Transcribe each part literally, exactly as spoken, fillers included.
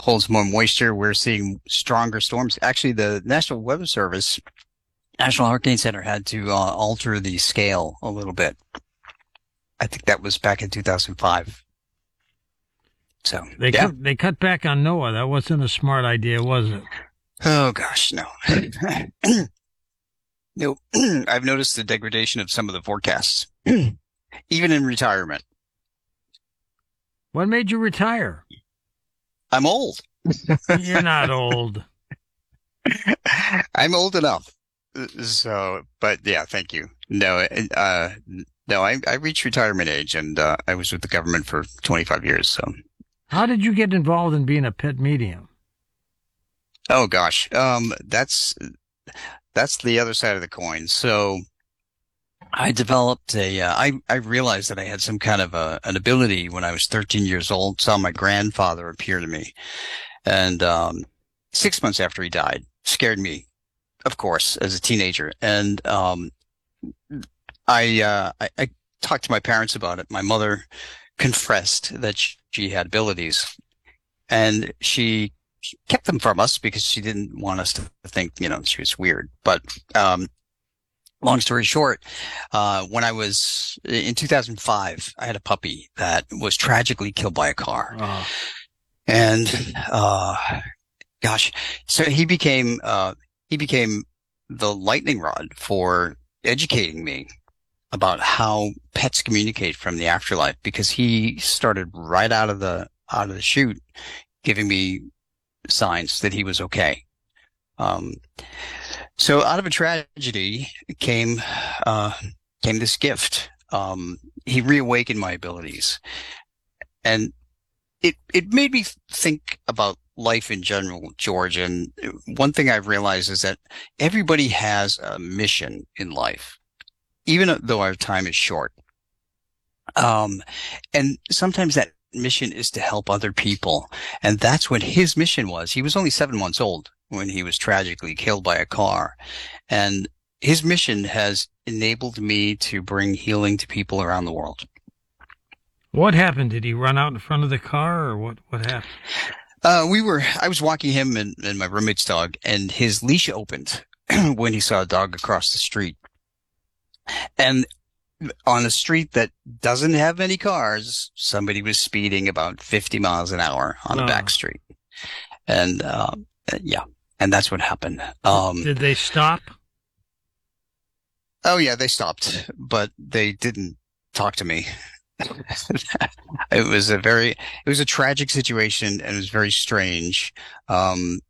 holds more moisture. We're seeing stronger storms. Actually, the National Weather Service, National Hurricane Center, had to uh, alter the scale a little bit. I think that was back in two thousand five. So they yeah. cut, they cut back on NOAA. That wasn't a smart idea, was it? Oh gosh, no. No, I've noticed the degradation of some of the forecasts, even in retirement. What made you retire? I'm old. You're not old. I'm old enough. So, but yeah, thank you. No, uh, no, I, I reached retirement age, and uh, I was with the government for twenty-five years. So, how did you get involved in being a pet medium? Oh gosh, um, that's that's the other side of the coin. So, I developed a. Uh, I I realized that I had some kind of a, an ability when I was thirteen years old. Saw my grandfather appear to me, and um, six months after he died, scared me, of course, as a teenager. And um, I, uh, I I talked to my parents about it. My mother confessed that she had abilities, and she kept them from us because she didn't want us to think, you know, she was weird. But um, long story short, uh, when I was in two thousand five, I had a puppy that was tragically killed by a car. Oh. And, uh, gosh, so he became, uh, he became the lightning rod for educating me about how pets communicate from the afterlife, because he started right out of the, out of the chute giving me signs that he was okay. Um, so out of a tragedy came, uh, came this gift. Um, he reawakened my abilities, and it, it made me think about life in general, George. And one thing I've realized is that everybody has a mission in life, even though our time is short. Um, and sometimes that mission is to help other people. And that's what his mission was. He was only seven months old when he was tragically killed by a car. And his mission has enabled me to bring healing to people around the world. What happened? Did he run out in front of the car, or what, what happened? Uh, we were, I was walking him and, and my roommate's dog, and his leash opened when he saw a dog across the street. And on a street that doesn't have any cars, somebody was speeding about fifty miles an hour on a Oh. back street. And, uh, yeah, and that's what happened. Um, Did they stop? oh yeah, they stopped, but they didn't talk to me. It was a very, it was a tragic situation, and it was very strange. Um,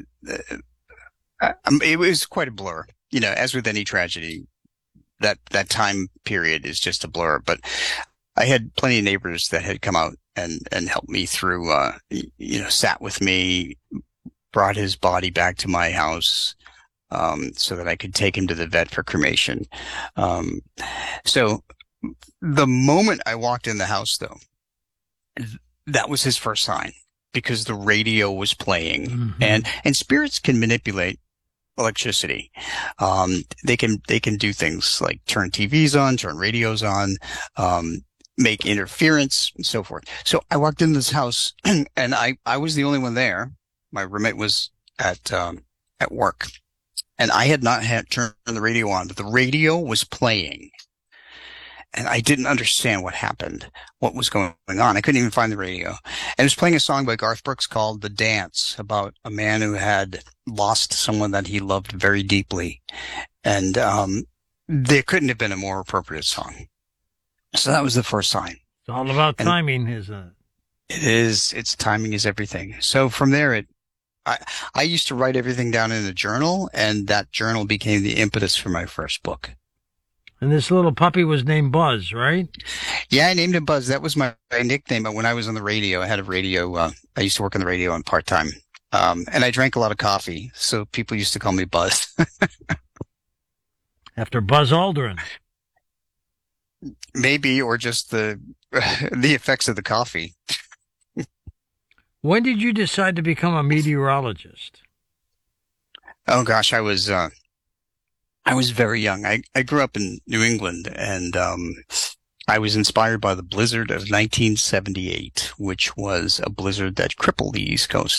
it was quite a blur, you know, as with any tragedy. That, that time period is just a blur, but I had plenty of neighbors that had come out and, and helped me through, uh, you know, sat with me, brought his body back to my house, um, so that I could take him to the vet for cremation. Um, so the moment I walked in the house, though, that was his first sign, because the radio was playing. Mm-hmm. and, and spirits can manipulate electricity. Um, they can, they can do things like turn T Vs on, turn radios on, um, make interference and so forth. So I walked into this house and I, I was the only one there. My roommate was at, um, at work, and I had not had turned the radio on, but the radio was playing. And I didn't understand what happened, what was going on. I couldn't even find the radio. And it was playing a song by Garth Brooks called The Dance, about a man who had lost someone that he loved very deeply. And um, there couldn't have been a more appropriate song. So that was the first sign. It's all about And timing, isn't it? It is. It's timing is everything. So from there, it, I, I used to write everything down in a journal, and that journal became the impetus for my first book. And this little puppy was named Buzz, right? Yeah, I named him Buzz. That was my, my nickname. But when I was on the radio, I had a radio. Uh, I used to work on the radio on part time, um, and I drank a lot of coffee, so people used to call me Buzz. After Buzz Aldrin. Maybe, or just the the effects of the coffee. When did you decide to become a meteorologist? Oh gosh, I was uh, I was very young. I I grew up in New England, and um, I was inspired by the blizzard of nineteen seventy-eight, which was a blizzard that crippled the East Coast.